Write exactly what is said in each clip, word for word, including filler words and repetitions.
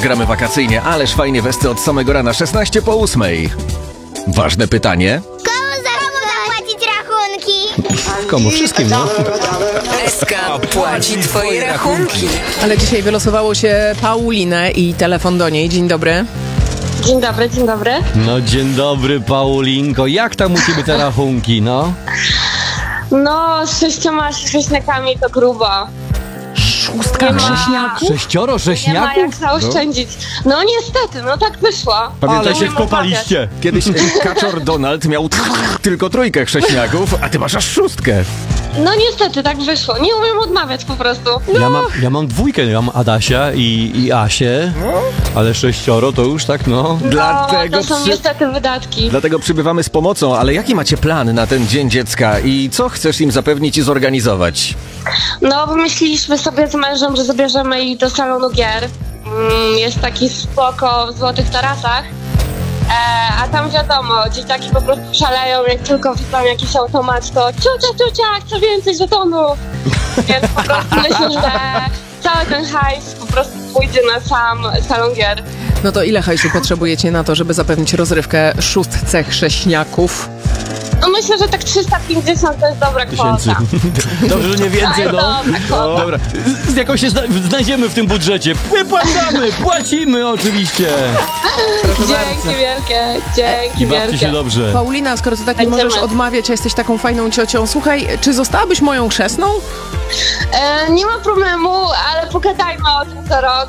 gramy wakacyjnie, ależ fajnie westy od samego rana, szesnaście po ósmej. Ważne pytanie. Komu zapłacić rachunki? Komu? Wszystkim, no. S K płaci twoje rachunki. Ale dzisiaj wylosowało się Paulinę i telefon do niej. Dzień dobry. Dzień dobry, dzień dobry. No dzień dobry, Paulinko. Jak tam u ciebie te rachunki, no? No, z sześcioma sześniakami to grubo. Szóstka Nie ma- grześniaków? Sześcioro Nie ma jak sześniaków? zaoszczędzić. No niestety, no tak wyszło. Ale się Nie wkopaliście. Kiedyś kaczor Donald miał tylko trójkę chrześniaków, a ty masz aż szóstkę. No niestety, tak wyszło. Nie umiem odmawiać po prostu. Ja mam, ja mam dwójkę, ja mam Adasia i, i Asię, ale sześcioro to już tak, no. Dlatego, No, to są przy... niestety wydatki. Dlatego przybywamy z pomocą, ale jaki macie plan na ten Dzień Dziecka i co chcesz im zapewnić i zorganizować? No, wymyśliliśmy sobie z mężem, że zabierzemy ich do salonu gier. Mm, Jest taki spoko w Złotych Tarasach. E, a tam wiadomo, dzieciaki po prostu szaleją, jak tylko wrzucam jakiś automat, to ciucia, ciucia, chcę więcej żetonów. Więc po prostu myślę, że cały ten hajs po prostu pójdzie na sam salon gier. No to ile hajsu potrzebujecie na to, żeby zapewnić rozrywkę szóstce chrześniaków? No myślę, że tak trzysta pięćdziesiąt to jest dobra Tysięcy. kwota. Dobrze, że nie więcej, Tak, no. dobra kwota. Dobra, z jakoś się zna- znajdziemy w tym budżecie. My płacamy, płacimy oczywiście. Dzięki wielkie, dzięki I bawcie się wielkie. dobrze. Paulina, skoro ty tak nie Będziemy. możesz odmawiać, a jesteś taką fajną ciocią, słuchaj, czy zostałabyś moją chrzestną? E, nie ma problemu, ale pogadajmy o tym za rok.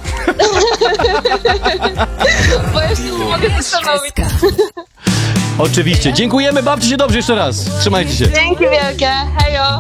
Bo jeszcze nie mogę zastanowić. Oczywiście. Dziękujemy, bawcie się dobrze jeszcze raz. Trzymajcie się. Dzięki wielkie, hejo.